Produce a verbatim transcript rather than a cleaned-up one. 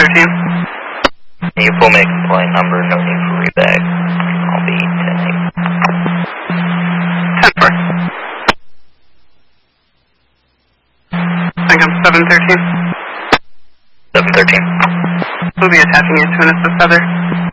thirteen. You pull me a complaint number, no need for rebag. I'll be ten eight. ten four. I think I'm seven thirteen. seven thirteen. We'll be attaching you to an assist other.